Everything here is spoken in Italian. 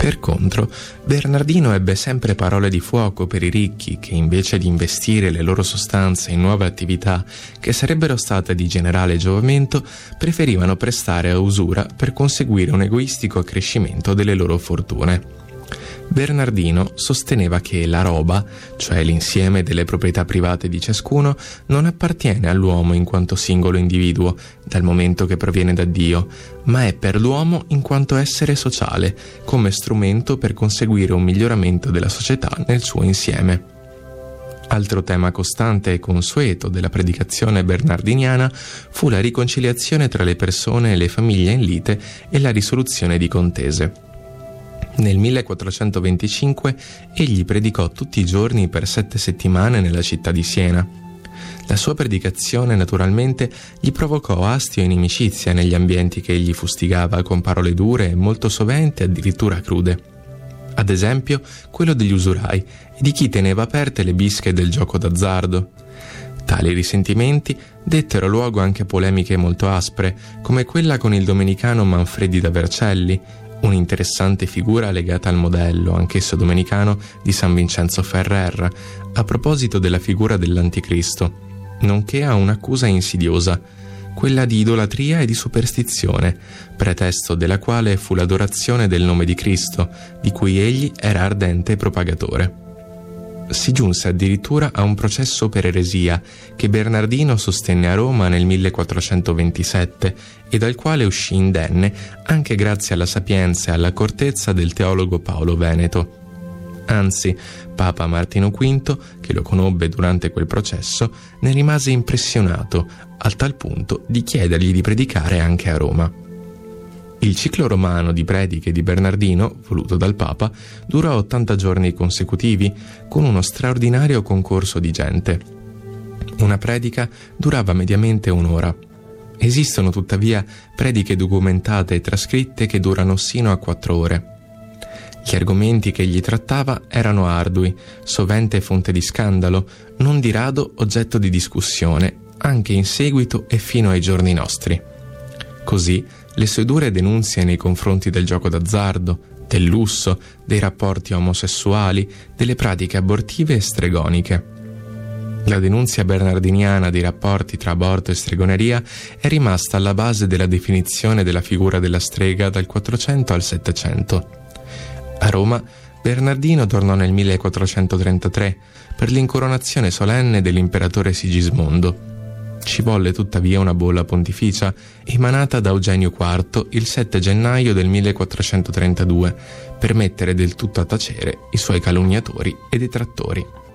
Per contro, Bernardino ebbe sempre parole di fuoco per i ricchi che, invece di investire le loro sostanze in nuove attività che sarebbero state di generale giovamento, preferivano prestare a usura per conseguire un egoistico accrescimento delle loro fortune. Bernardino sosteneva che la roba, cioè l'insieme delle proprietà private di ciascuno, non appartiene all'uomo in quanto singolo individuo, dal momento che proviene da Dio, ma è per l'uomo in quanto essere sociale, come strumento per conseguire un miglioramento della società nel suo insieme. Altro tema costante e consueto della predicazione bernardiniana fu la riconciliazione tra le persone e le famiglie in lite e la risoluzione di contese. Nel 1425 egli predicò tutti i giorni per 7 settimane nella città di Siena. La sua predicazione naturalmente gli provocò astio e inimicizia negli ambienti che egli fustigava con parole dure e molto sovente addirittura crude. Ad esempio quello degli usurai e di chi teneva aperte le bische del gioco d'azzardo. Tali risentimenti dettero luogo anche a polemiche molto aspre, come quella con il domenicano Manfredi da Vercelli, un'interessante figura legata al modello, anch'esso domenicano, di San Vincenzo Ferrer, a proposito della figura dell'Anticristo, nonché a un'accusa insidiosa, quella di idolatria e di superstizione, pretesto della quale fu l'adorazione del nome di Cristo, di cui egli era ardente propagatore. Si giunse addirittura a un processo per eresia che Bernardino sostenne a Roma nel 1427 e dal quale uscì indenne anche grazie alla sapienza e all'accortezza del teologo Paolo Veneto. Anzi, Papa Martino V, che lo conobbe durante quel processo, ne rimase impressionato, al tal punto di chiedergli di predicare anche a Roma. Il ciclo romano di prediche di Bernardino, voluto dal Papa, durò 80 giorni consecutivi, con uno straordinario concorso di gente. Una predica durava mediamente un'ora. Esistono tuttavia prediche documentate e trascritte che durano sino a 4 ore. Gli argomenti che egli trattava erano ardui, sovente fonte di scandalo, non di rado oggetto di discussione, anche in seguito e fino ai giorni nostri. Così, le sue dure denunzie nei confronti del gioco d'azzardo, del lusso, dei rapporti omosessuali, delle pratiche abortive e stregoniche. La denunzia bernardiniana dei rapporti tra aborto e stregoneria è rimasta alla base della definizione della figura della strega dal 400 al 700. A Roma, Bernardino tornò nel 1433 per l'incoronazione solenne dell'imperatore Sigismondo. Ci volle tuttavia una bolla pontificia emanata da Eugenio IV il 7 gennaio del 1432 per mettere del tutto a tacere i suoi calunniatori e detrattori.